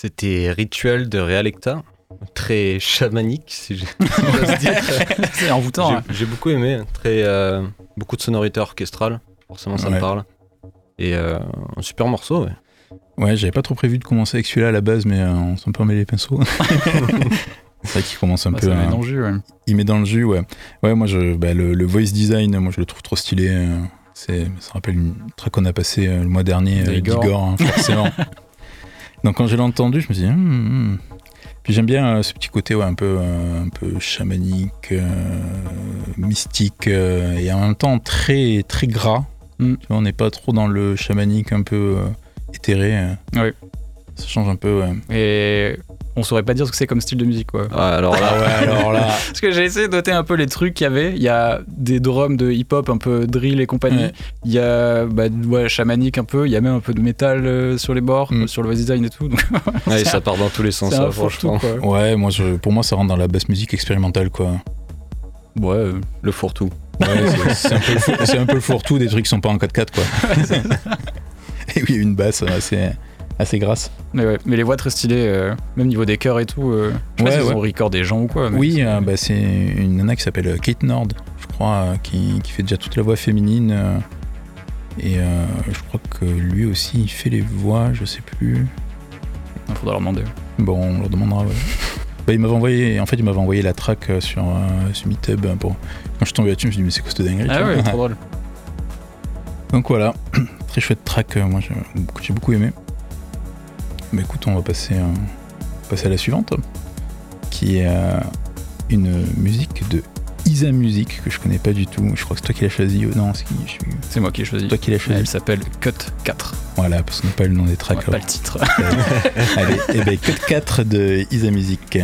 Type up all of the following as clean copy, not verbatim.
C'était Rituel de Realecta, très chamanique, si j'ose dire. C'est envoûtant. J'ai beaucoup aimé, beaucoup de sonorités orchestrales, forcément ça me parle. Et un super morceau, ouais. Ouais, j'avais pas trop prévu de commencer avec celui-là à la base, mais on s'en peut emmêler les pinceaux. C'est vrai qu'il commence un peu. Ça met dans le jus, ouais. Il met dans le jus, ouais. Ouais, moi, le voice design, moi, je le trouve trop stylé. Ça rappelle une track qu'on a passé le mois dernier, d'Igor, hein, forcément. Donc, quand je l'ai entendu, je me suis dit, Puis j'aime bien ce petit côté un peu chamanique, mystique, et en même temps très, très gras. Tu vois, on n'est pas trop dans le chamanique un peu éthéré. Ouais. Ça change un peu, ouais. Et on saurait pas dire ce que c'est comme style de musique, quoi. Ah, alors là. Parce que j'ai essayé de noter un peu les trucs qu'il y avait. Il y a des drums de hip-hop, un peu drill et compagnie. Ouais. Il y a chamanique un peu. Il y a même un peu de métal sur les bords, sur le voice design et tout. Donc, ouais, ça part dans tous les sens, ça, franchement. Tout, ouais, pour moi, ça rentre dans la basse musique expérimentale, quoi. Ouais, le fourre-tout. Ouais, c'est un peu le fourre-tout des trucs qui sont pas en 4/4, quoi. Et oui, une basse assez grasse. Mais les voix très stylées, même niveau des chœurs et tout. Je sais pas si ils ont record des gens ou quoi. Oui, c'est une nana qui s'appelle Kate Nord, je crois, qui fait déjà toute la voix féminine. Et je crois que lui aussi, il fait les voix, je sais plus. Il faudra leur demander. Bon, on leur demandera, ouais. Il m'avait envoyé la track sur Meetup. Quand je suis tombé là-dessus, je me suis dit, mais c'est quoi cette dinguerie? Ah ouais, trop drôle. Donc voilà, très chouette track, moi j'ai beaucoup aimé. Mais écoute, on va passer à la suivante, qui est une musique de Isa Music que je connais pas du tout. Je crois que c'est toi qui l'as choisi. Non, c'est moi qui l'ai choisi. Toi qui l'as choisi. Elle s'appelle Cut 4. Voilà, parce qu'on n'a pas le nom des tracks. Pas le titre. Allez, Cut 4 de Isa Music.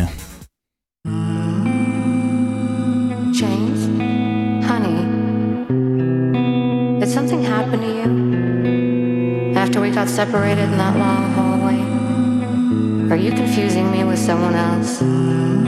James, honey, did something happen to you after we got separated in that long hallway? Are you confusing me with someone else?